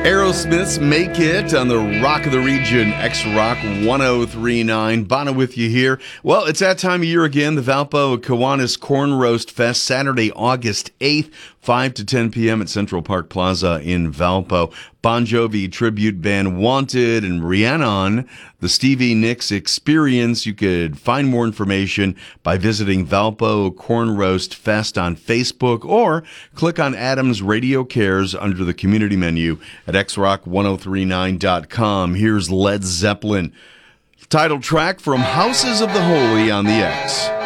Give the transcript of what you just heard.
Aerosmith's Make It on the Rock of the Region, X-Rock 1039. Bono with you here. Well, it's that time of year again, the Valpo Kiwanis Corn Roast Fest, Saturday, August 8th, 5 to 10 p.m. at Central Park Plaza in Valpo. Bon Jovi tribute band Wanted and Rhiannon, the Stevie Nicks Experience. You could find more information by visiting Valpo Corn Roast Fest on Facebook or click on Adams Radio Cares under the community menu at xrock1039.com. Here's Led Zeppelin. Title track from Houses of the Holy on the X.